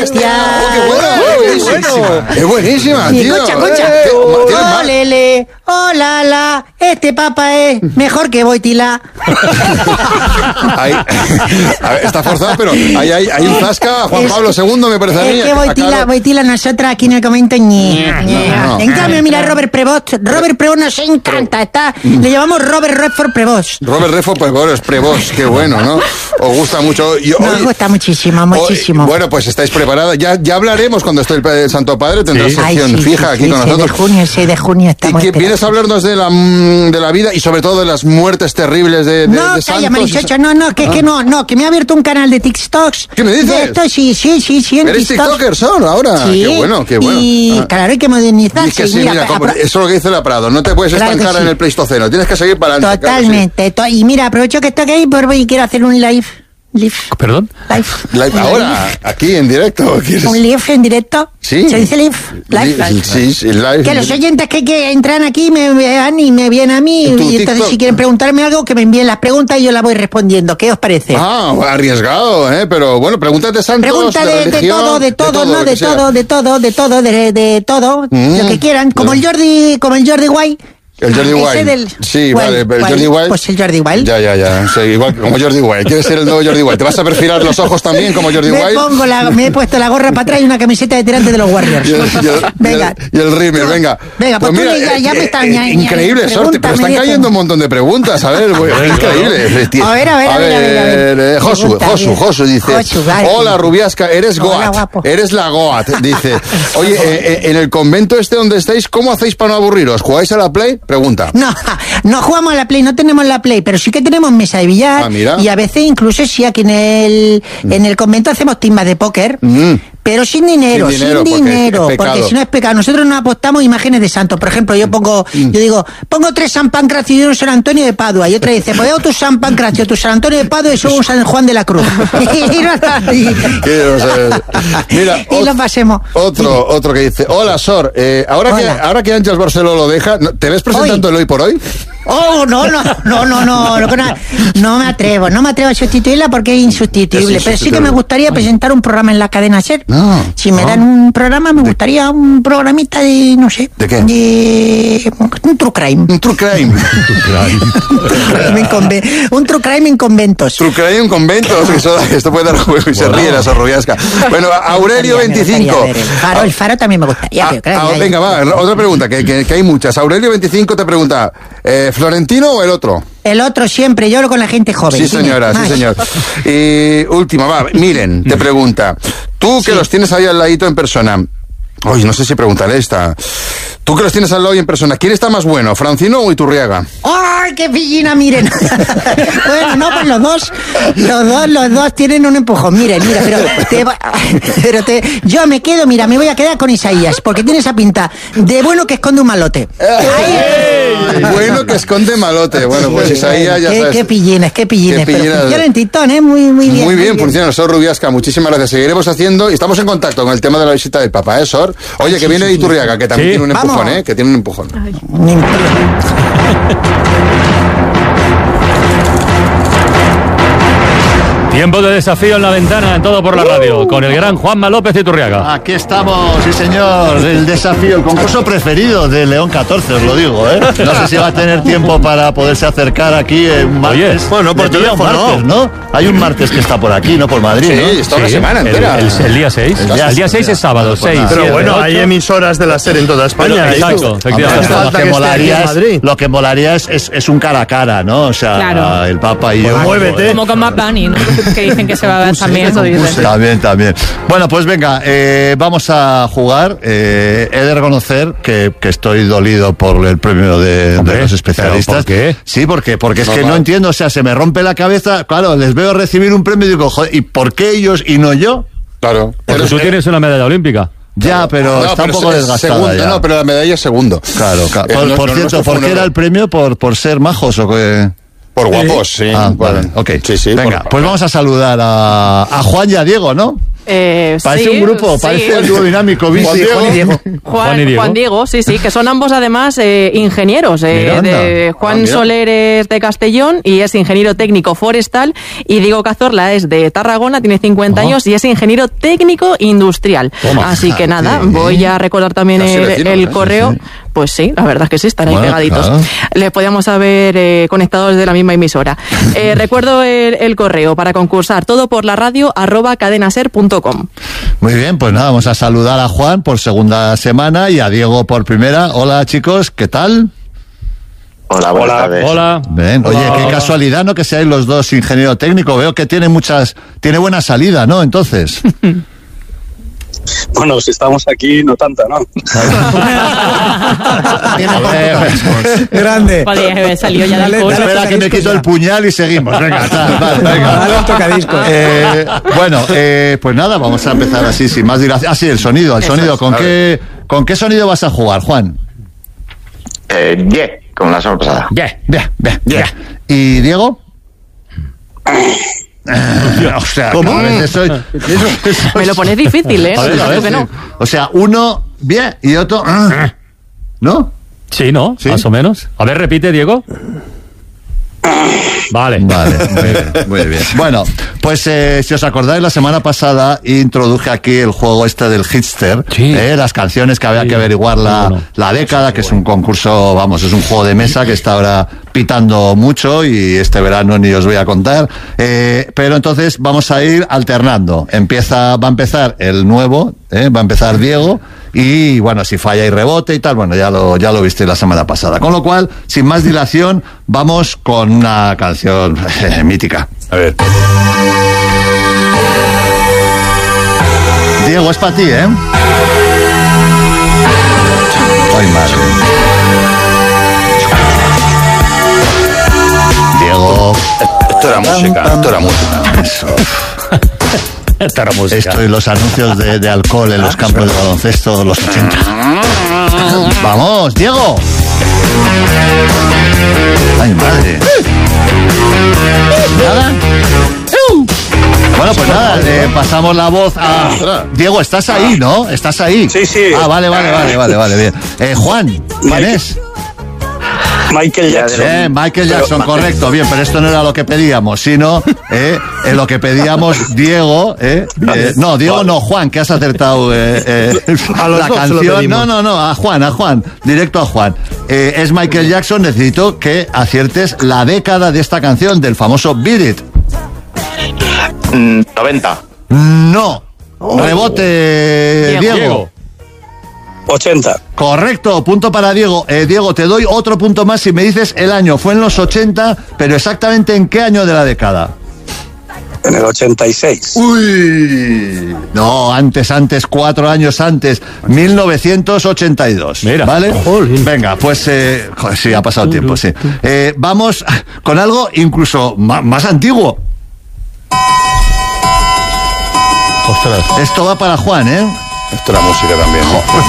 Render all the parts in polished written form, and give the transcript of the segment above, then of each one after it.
Celestial. ¡Qué buenísima, tío! Escucha. Olele, la, este papa es mejor que Boitila. A ver, está forzado, pero hay un zasca. Juan Pablo II, me parece a mí. Es que Boitila, nosotros aquí en el comento No. En cambio, mira, Robert Prevost nos encanta. Le llamamos Robert Redford Prevost. Robert Redford Prevost, qué bueno, ¿no? Os gusta mucho. Nos gusta muchísimo. Bueno, pues estáis preparadas. Ya hablaremos cuando esté el Santo Padre. Tendrás sección fija aquí con nosotros. 6 de junio estamos. ¿Y vienes a hablarnos de la vida y sobre todo de las muertes terribles de calla, santos? Marichocho, que me ha abierto un canal de TikToks. ¿Qué me dices? De esto, sí. ¿Eres TikToker solo ahora? Sí. Qué bueno. Y claro, hay que modernizarse. Y que sí, mira, eso es lo que dice la Prado. No te puedes estancar en el Pleistoceno. Tienes que seguir para adelante. Totalmente. Claro, y mira, aprovecho que estoy aquí y quiero hacer un live. ¿Perdón? Live ahora, aquí en directo. ¿Un live en directo? ¿Sí? ¿Se dice live? Live. Sí, live. Que los oyentes que entran aquí me vean y me vienen a mí. Y entonces, si quieren preguntarme algo, que me envíen las preguntas y yo las voy respondiendo. ¿Qué os parece? Arriesgado, pero bueno, preguntas de santos, pregunta de religión, de todo. Lo que quieran. Como el Jordi Wild. El Jordi Wild. Sí, vale, el Jordi Wild. Pues el Jordi Wild. Ya. Sí, igual como Jordi Wild. ¿Quieres ser el nuevo Jordi Wild? ¿Te vas a perfilar los ojos también como Jordi Wild? Me he puesto la gorra para atrás y una camiseta de tirante de los Warriors. Venga. Y el rímel, venga. Venga, pues mira, ya me están... Increíble, Sorte, pero están cayendo un montón de preguntas. A ver, increíble. A ver. Josu dice, hola, Rubiasca, eres Goat. Eres la Goat, dice. Oye, en el convento donde estáis, ¿cómo hacéis para no aburriros? ¿Jugáis a la Play? Pregunta. No jugamos a la Play, no tenemos la Play, pero sí que tenemos mesa de billar. Mira. Y a veces incluso sí, aquí en el convento hacemos timbas de póker. Pero sin dinero, porque si no es pecado. Nosotros no apostamos imágenes de santos. Por ejemplo, yo digo, pongo 3 San Pancracio y un San Antonio de Padua. Y otra dice, pues tu San Pancracio, tu San Antonio de Padua y soy un San Juan de la Cruz. Mira, y lo pasemos. Otro que dice, hola, Sor, ahora que Ángels Barceló lo deja, ¿te ves presentando el Hoy por Hoy? No me atrevo a sustituirla porque es insustituible. Pero sí que me gustaría presentar un programa en la cadena SER. Si me dan un programa, me gustaría un programita de, no sé. ¿De qué? Un true crime. Un true crime. Un true crime en conventos. True crime en conventos. Esto puede dar juego y se ríe la Sorrubiasca. Bueno, Aurelio 25. El Faro también me gustaría. Venga, va, otra pregunta, que hay muchas. Aurelio 25 te pregunta, ¿Florentino o el otro? El otro siempre, yo hablo con la gente joven. Sí, señora, sí, señor. Y última, Miren, te pregunta, tú que los tienes ahí al ladito en persona, no sé si preguntaré esta. Tú que los tienes al lado y en persona, ¿quién está más bueno, Francino o Iturriaga? ¡Ay, qué pillina, miren! Bueno, no, pues los dos tienen un empujón. Miren, yo me voy a quedar con Isaías, porque tiene esa pinta de bueno que esconde un malote. Bueno que esconde malote. Bueno, pues Isaías ya sabes. Qué pillines. Pero funciona en Titón, muy bien. Muy bien, funciona. Sor Rubiasca, muchísimas gracias. Seguiremos haciendo, y estamos en contacto con el tema de la visita del Papa, Sor. Oye, que viene de Iturriaga, que también tiene un empujón. Que tiene un empujón. Tiempo de desafío en la ventana, en Todo por la Radio, con el gran Juanma López de Iturriaga. Aquí estamos, sí señor, el desafío, el concurso preferido de León 14, os lo digo, No sé si va a tener tiempo para poderse acercar aquí un martes. Bueno, por teléfono, martes, ¿no? Hay un martes que está por aquí, ¿no? Por Madrid, ¿no? Sí, está una semana entera. El día 6. El día 6 es sábado, 6. Pero 7, bueno, 8. hay emisoras de la SER en toda España. Exacto, efectivamente. Lo que molaría es un cara a cara, ¿no? O sea, claro. El Papa y yo. Muévete. Como con Mad Bunny, ¿no? Que dicen que se va a ver también, eso dice. También. Bueno, pues venga, vamos a jugar. He de reconocer que estoy dolido por el premio de los especialistas. ¿Por qué? Sí, porque es que no entiendo, o sea, se me rompe la cabeza. Claro, les veo recibir un premio y digo, joder, ¿y por qué ellos y no yo? Claro. Porque tú tienes una medalla olímpica. Ya, pero está un poco desgastada segundo, ya. No, pero la medalla es segundo. Claro. Por cierto, ¿por qué era el premio? ¿Por ser majos o qué? Por guapos, sí. Vale, ok. Sí, venga, pues vamos a saludar a Juan y a Diego, ¿no? Parece un grupo, parece el dúo dinámico. Juan Diego, sí, que son ambos además ingenieros. Juan Soler es de Castellón y es ingeniero técnico forestal, y Diego Cazorla es de Tarragona, tiene 50 años y es ingeniero técnico industrial. Así que nada, voy a recordar también el correo. Sí. Pues sí, la verdad es que sí, están ahí pegaditos. Claro. Les podíamos haber conectado desde la misma emisora. Recuerdo el correo para concursar, todo por la radio @cadenaser.com. Muy bien, pues nada, vamos a saludar a Juan por segunda semana y a Diego por primera. Hola chicos, ¿qué tal? Hola, buenas tardes. Hola. Bien. Oye, qué casualidad, ¿no? Que seáis los dos ingeniero técnico. Veo que tiene buena salida, ¿no? Entonces. Bueno, si estamos aquí, no tanta, ¿no? Grande. Vale, salió ya del alcohol. Espera que me quito el puñal y seguimos. Venga, venga. Dale un tocadiscos. Bueno, pues nada, vamos a empezar así, sin más dilación. Sí, el sonido. ¿Con qué sonido vas a jugar, Juan? Como la semana pasada. Bien. ¿Y Diego? O sea, ¿cómo? Me lo pones difícil, ¿eh? A ver, que no. O sea, uno bien y otro ¿no? Sí, ¿no? ¿Sí? Más o menos. A ver, repite, Diego. Vale, muy bien. Bueno, pues si os acordáis, la semana pasada introduje aquí el juego del Hitster, las canciones que había que averiguar la década, que es un concurso, es un juego de mesa que está ahora pitando mucho y este verano ni os voy a contar, pero entonces vamos a ir alternando. Va a empezar el nuevo, va a empezar Diego. Y bueno, si falla y rebote y tal, bueno, ya lo viste la semana pasada. Con lo cual, sin más dilación, vamos con una canción mítica. A ver. Diego, es para ti, ¿eh? Ay, madre. Diego. Esto era música. Eso. Música. Esto y los anuncios de alcohol en los campos de baloncesto de los 80. ¡Vamos, Diego! ¡Ay, madre! ¿Nada? Bueno, pues nada, pasamos la voz a... Diego, ¿estás ahí, no? ¿Estás ahí? Sí. Ah, vale, bien. Juan, ¿quién es? Michael Jackson. Michael Jackson, correcto. Bien, pero esto no era lo que pedíamos, sino lo que pedíamos, Diego. No, Diego no, Juan, que has acertado la canción. No, a Juan, directo a Juan. Es Michael Jackson, necesito que aciertes la década de esta canción, del famoso Beat It. 90. No. Rebote, Diego. 80. Correcto, punto para Diego. Diego, te doy otro punto más si me dices el año. Fue en los 80, pero exactamente en qué año de la década. En el 86. Uy. No, antes, 4 años antes. 1982. Mira. ¿Vale? Venga, pues sí, ha pasado tiempo, sí. Vamos con algo incluso más antiguo. Ostras. Esto va para Juan, ¿eh? Esto era música también.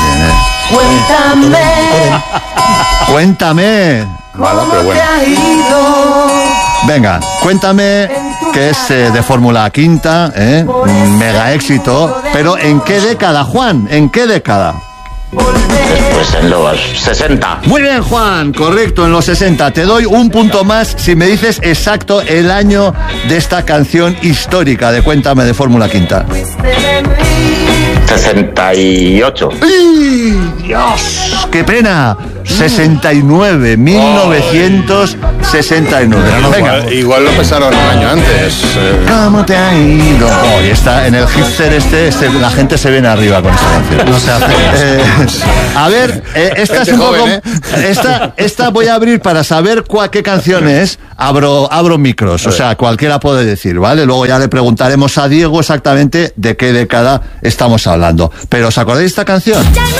Cuéntame. Malo, pero bueno. Venga, cuéntame, que es de Fórmula Quinta, un mega éxito. Pero ¿en qué década, Juan? ¿En qué década? Pues en los 60. Muy bien, Juan, correcto, en los 60. Te doy un punto más si me dices exacto el año de esta canción histórica de Cuéntame, de Fórmula Quinta. 68. ¡Ay, Dios! ¡Qué pena! 1969. Venga. Igual lo empezaron un año antes. ¿Cómo te ha ido? Y está en el hipster la gente se viene arriba con esta canción. No se hace. A ver, esta es un poco... Esta voy a abrir para saber qué canción es. Abro micros, o sea, cualquiera puede decir, ¿vale? Luego ya le preguntaremos a Diego exactamente de qué década estamos hablando. Pero ¿os acordáis de esta canción?